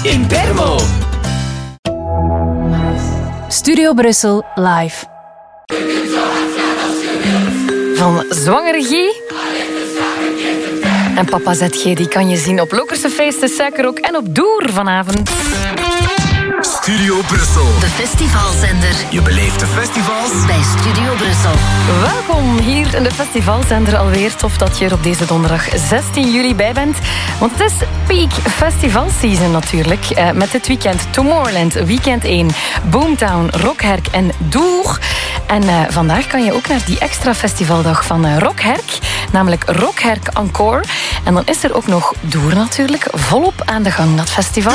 in Bermo. Studio Brussel live. Van zwangere G. En papa ZG die kan je zien op Lokerse Feesten, Suikerrok en op Doer vanavond. Studio Brussel. De festivalzender. Je beleeft de festivals bij Studio Brussel. Welkom hier in de festivalzender. Alweer tof dat je er op deze donderdag 16 juli bij bent. Want het is peak festival season natuurlijk. Met dit weekend Tomorrowland, weekend 1, Boomtown, Rockherk en Doer. En vandaag kan je ook naar die extra festivaldag van Rockherk. Namelijk Rockherk Encore. En dan is er ook nog Doer natuurlijk. Volop aan de gang, dat festival.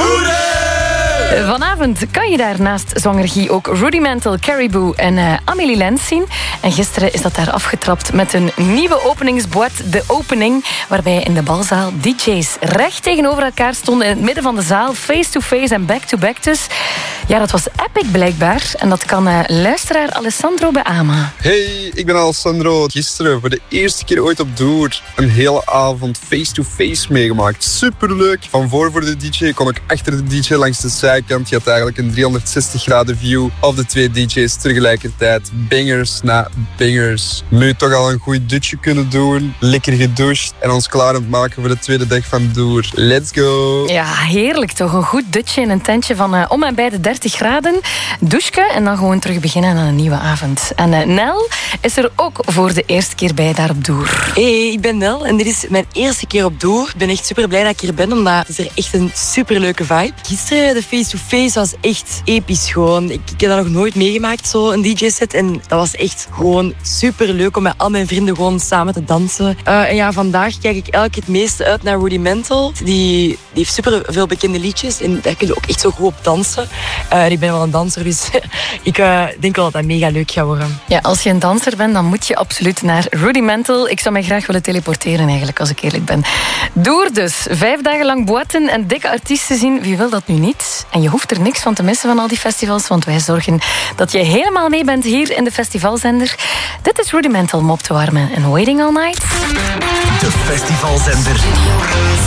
Vanavond kan je daar naast Zwanger Guy ook Rudimental, Caribou en Amélie Lens zien. En gisteren is dat daar afgetrapt met een nieuwe openingsboîte, De Opening, waarbij in de balzaal DJ's recht tegenover elkaar stonden in het midden van de zaal, face-to-face en back-to-back dus. Ja, dat was epic blijkbaar. En dat kan luisteraar Alessandro beamen. Hey, ik ben Alessandro. Gisteren voor de eerste keer ooit op Doer een hele avond face-to-face meegemaakt. Superleuk. Van voor de DJ kon ik achter de DJ langs de zijkant. Je had eigenlijk een 360 graden view of de twee DJ's tegelijkertijd. Bangers na bangers. Nu toch al een goed dutje kunnen doen. Lekker gedoucht en ons klaar aan het maken voor de tweede dag van Doer. Let's go! Ja, heerlijk toch. Een goed dutje in een tentje van om en bij de 30 graden. Douchen en dan gewoon terug beginnen aan een nieuwe avond. En Nel is er ook voor de eerste keer bij daar op Doer. Hey, ik ben Nel en dit is mijn eerste keer op Doer. Ik ben echt super blij dat ik hier ben, omdat het is er echt een superleuke vibe. Gisteren, de face-to-face was echt episch gewoon. Ik heb dat nog nooit meegemaakt, zo een DJ-set. En dat was echt gewoon superleuk om met al mijn vrienden gewoon samen te dansen. En ja, vandaag kijk ik eigenlijk het meeste uit naar Rudimental. Die heeft super veel bekende liedjes en daar kun je ook echt zo goed op dansen. Ik ben wel een danser, dus ik denk wel dat dat mega leuk gaat worden. Ja, als je een danser bent, dan moet je absoluut naar Rudimental. Ik zou mij graag willen teleporteren eigenlijk, als ik eerlijk ben. Doer dus. 5 dagen lang boaten en dikke artiesten zien. Wie wil dat nu niet? En je hoeft er niks van te missen van al die festivals, want wij zorgen dat je helemaal mee bent hier in de festivalzender. Dit is Rudimental, Mop te warmen en Waiting All Night. De festivalzender.